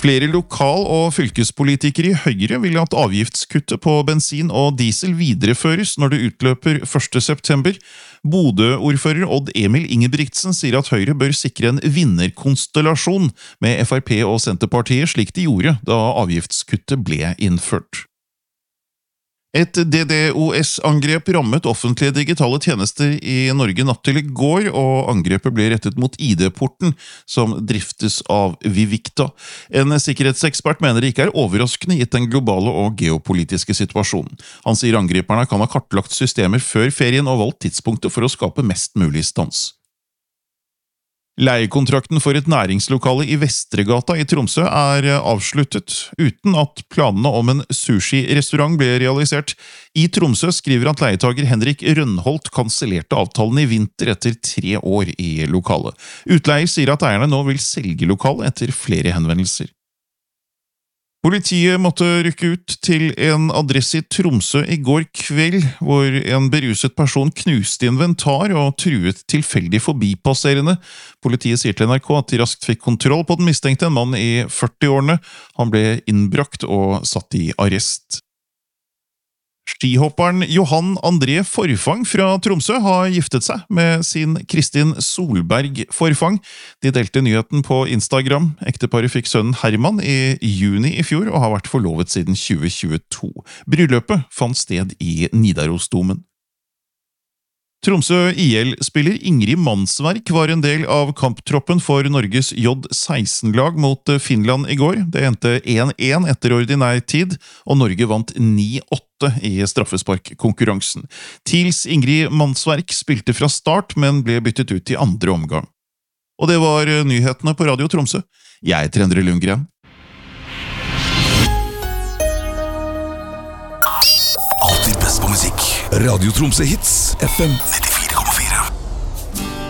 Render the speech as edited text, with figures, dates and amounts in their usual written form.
Flere lokal- og fylkespolitikere i Høyre vil at avgiftskuttet på bensin og diesel videreføres når det utløper 1. september. Bodø-ordfører Odd Emil Ingebrigtsen sier at Høyre bør sikre en vinnerkonstellasjon med FrP og Senterpartiet slik de gjorde da avgiftskuttet ble innført. Et DDoS-angrep rammet offentlige digitale tjenester i Norge natt til i går, og angrepet ble rettet mot ID-porten, som driftes av Vivicta. En sikkerhetsekspert mener det ikke er overraskende gitt den globale og geopolitiske situasjonen. Han sier angriperne kan ha kartlagt systemer før ferien og valgt tidspunktet for å skape mest mulig stans. Leiekontrakten for et næringslokale i Vestregata i Tromsø er avsluttet, uten at planene om en sushi-restaurant ble realisert. I Tromsø skriver at leietager Henrik Rønholt kansellerte avtalen i vinter etter 3 år i lokalet. Utleier sier at eierne nå vil selge lokalet etter flere henvendelser. Politiet måtte rykke ut til en adresse i Tromsø i går kveld, hvor en beruset person knuste inventar og truet tilfeldig forbipasserende. Politiet sier til NRK at de raskt fikk kontroll på den mistenkte, en mann i 40-årene. Han ble innbrakt og satt i arrest. Skihopperen Johan André Forfang fra Tromsø har giftet seg med sin Kristin Solberg Forfang. De delte nyheten på Instagram. Ekteparet fikk sønnen Herman i juni i fjor og har vært forlovet siden 2022. Bryllupet fant sted i Nidarosdomen. Tromsø IL-spiller Ingrid Mannsverk var en del av kamptroppen for Norges J16-lag mot Finland i går. Det endte 1-1 etter ordinær tid, og Norge vant 9-8 i straffesparkkonkurransen. TILs Ingrid Mannsverk spilte fra start, men ble byttet ut i andre omgang. Og det var nyhetene på Radio Tromsø. Jeg heter Endre Lundgren. Alltid best på musikk. Radio Tromsø Hits FM 95,9.